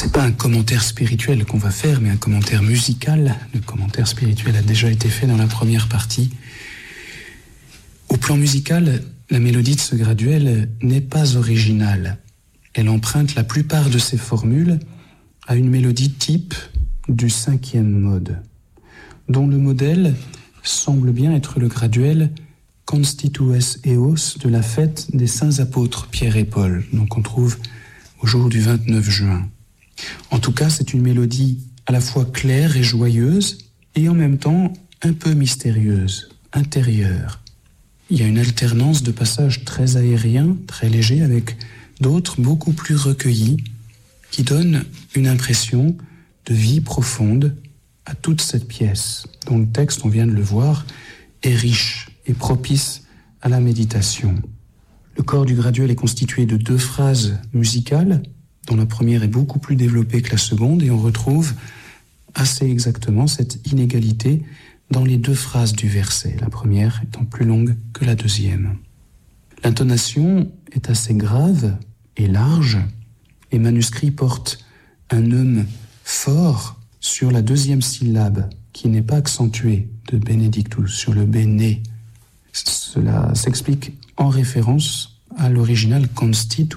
c'est pas un commentaire spirituel qu'on va faire, mais un commentaire musical. Le commentaire spirituel a déjà été fait dans la première partie. Au plan musical, la mélodie de ce graduel n'est pas originale. Elle emprunte la plupart de ses formules à une mélodie type du 5e mode, dont le modèle semble bien être le graduel Constitues Eos de la fête des saints apôtres Pierre et Paul, donc on trouve au jour du 29 juin. En tout cas, c'est une mélodie à la fois claire et joyeuse, et en même temps un peu mystérieuse, intérieure. Il y a une alternance de passages très aériens, très légers, avec d'autres beaucoup plus recueillis, qui donnent une impression de vie profonde à toute cette pièce, dont le texte, on vient de le voir, est riche et propice à la méditation. Le corps du graduel est constitué de 2 phrases musicales, dont la première est beaucoup plus développée que la seconde, et on retrouve assez exactement cette inégalité dans les 2 phrases du verset, la première étant plus longue que la deuxième. L'intonation est assez grave et large, et manuscrit porte un neum fort sur la 2e syllabe, qui n'est pas accentuée de Benedictus, sur le bene. Cela s'explique en référence à l'original constitues,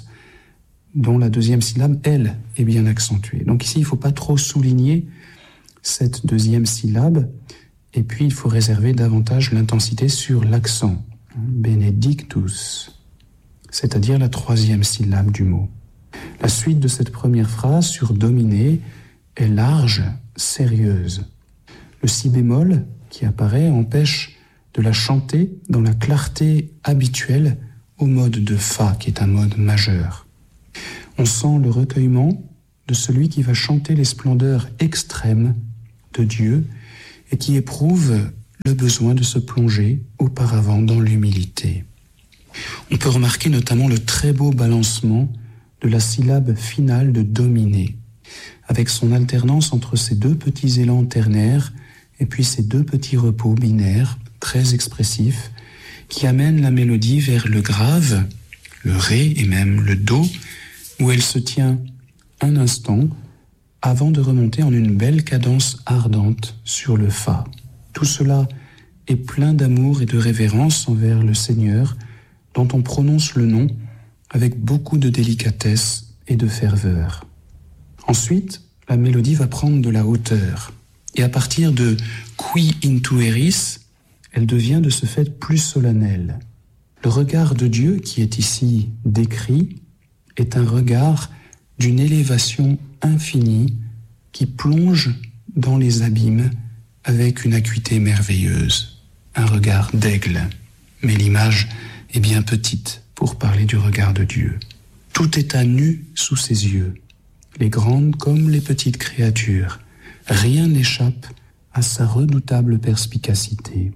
dont la 2e syllabe, elle, est bien accentuée. Donc ici, il ne faut pas trop souligner cette 2e syllabe, et puis il faut réserver davantage l'intensité sur l'accent, Benedictus, c'est-à-dire la 3e syllabe du mot. La suite de cette première phrase sur dominer est large, sérieuse. Le si bémol qui apparaît empêche de la chanter dans la clarté habituelle au mode de fa, qui est un mode majeur. On sent le recueillement de celui qui va chanter les splendeurs extrêmes de Dieu et qui éprouve le besoin de se plonger auparavant dans l'humilité. On peut remarquer notamment le très beau balancement de la syllabe finale de dominer, avec son alternance entre ces 2 petits élans ternaires et puis ces 2 petits repos binaires très expressifs qui amènent la mélodie vers le grave, le ré et même le do, où elle se tient un instant avant de remonter en une belle cadence ardente sur le fa. Tout cela est plein d'amour et de révérence envers le Seigneur, dont on prononce le nom avec beaucoup de délicatesse et de ferveur. Ensuite, la mélodie va prendre de la hauteur, et à partir de qui intueris, elle devient de ce fait plus solennelle. Le regard de Dieu, qui est ici décrit, est un regard d'une élévation infinie qui plonge dans les abîmes avec une acuité merveilleuse. Un regard d'aigle, mais l'image est bien petite pour parler du regard de Dieu. Tout est à nu sous ses yeux, les grandes comme les petites créatures. Rien n'échappe à sa redoutable perspicacité.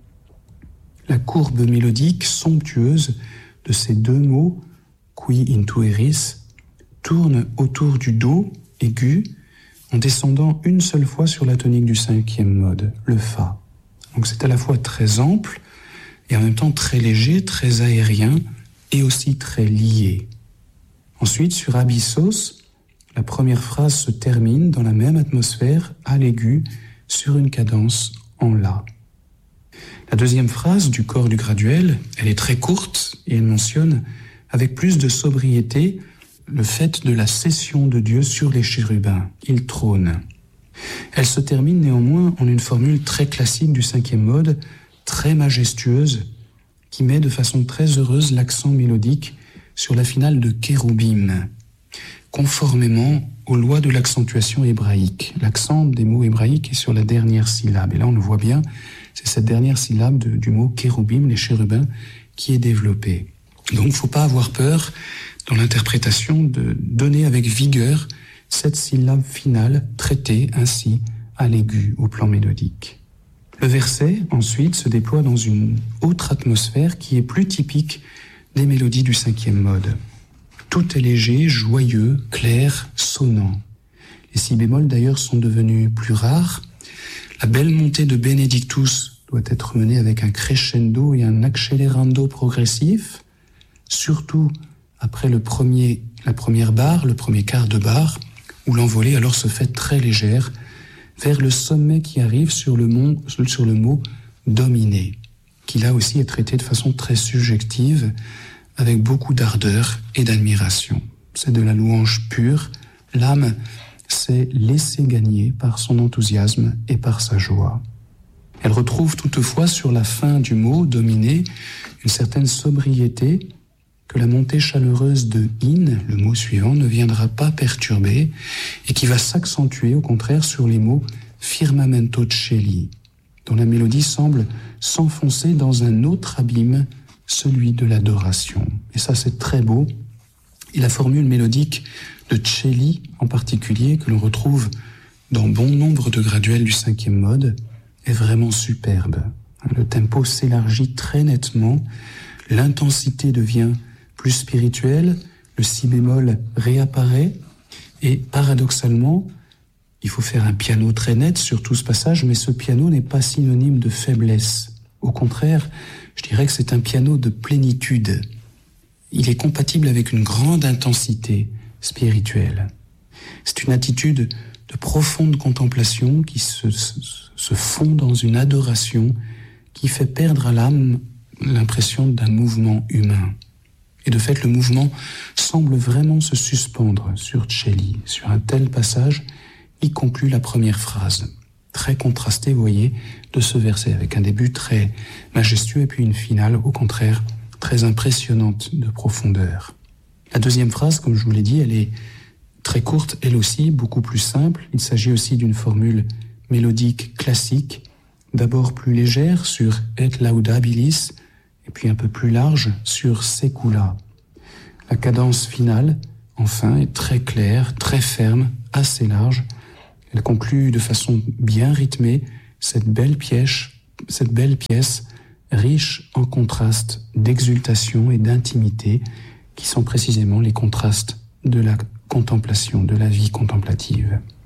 La courbe mélodique somptueuse de ces 2 mots, qui intueris, tourne autour du do aigu en descendant une seule fois sur la tonique du 5e mode, le fa. Donc c'est à la fois très ample et en même temps très léger, très aérien et aussi très lié. Ensuite, sur abyssos, la première phrase se termine dans la même atmosphère à l'aigu sur une cadence en la. La 2e phrase du corps du graduel, elle est très courte et elle mentionne avec plus de sobriété le fait de la cession de Dieu sur les chérubins. Il trône. Elle se termine néanmoins en une formule très classique du 5e mode, très majestueuse, qui met de façon très heureuse l'accent mélodique sur la finale de Kérubim, conformément aux lois de l'accentuation hébraïque. L'accent des mots hébraïques est sur la dernière syllabe. Et là, on le voit bien, c'est cette dernière syllabe du mot Kérubim, les chérubins, qui est développée. Donc, il ne faut pas avoir peur dans l'interprétation de donner avec vigueur cette syllabe finale traitée ainsi à l'aigu au plan mélodique. Le verset, ensuite, se déploie dans une autre atmosphère qui est plus typique des mélodies du 5e mode. Tout est léger, joyeux, clair, sonnant. Les si bémols, d'ailleurs, sont devenus plus rares. La belle montée de Benedictus doit être menée avec un crescendo et un accelerando progressif, surtout après la première barre, le premier quart de barre, où l'envolée alors se fait très légère, vers le sommet qui arrive sur le mot « dominer », qui là aussi est traité de façon très subjective, avec beaucoup d'ardeur et d'admiration. C'est de la louange pure. L'âme s'est laissée gagner par son enthousiasme et par sa joie. Elle retrouve toutefois sur la fin du mot « dominer » une certaine sobriété que la montée chaleureuse de « in », le mot suivant, ne viendra pas perturber et qui va s'accentuer au contraire sur les mots « firmamento cieli », dont la mélodie semble s'enfoncer dans un autre abîme, celui de l'adoration. Et ça, c'est très beau. Et la formule mélodique de Cieli, en particulier, que l'on retrouve dans bon nombre de graduels du 5e mode, est vraiment superbe. Le tempo s'élargit très nettement, l'intensité devient plus spirituelle, le si bémol réapparaît, et paradoxalement, il faut faire un piano très net sur tout ce passage, mais ce piano n'est pas synonyme de faiblesse. Au contraire, je dirais que c'est un piano de plénitude. Il est compatible avec une grande intensité spirituelle. C'est une attitude de profonde contemplation qui se fond dans une adoration qui fait perdre à l'âme l'impression d'un mouvement humain. Et de fait, le mouvement semble vraiment se suspendre sur Cieli, sur un tel passage qui conclut la première phrase. Très contrastée, vous voyez, de ce verset, avec un début très majestueux et puis une finale, au contraire, très impressionnante de profondeur. La deuxième phrase, comme je vous l'ai dit, elle est très courte, elle aussi, beaucoup plus simple. Il s'agit aussi d'une formule mélodique classique, d'abord plus légère sur Et laudabilis, et puis un peu plus large sur Secula. La cadence finale, enfin, est très claire, très ferme, assez large. Elle conclut de façon bien rythmée cette belle pièce riche en contrastes d'exultation et d'intimité, qui sont précisément les contrastes de la contemplation, de la vie contemplative.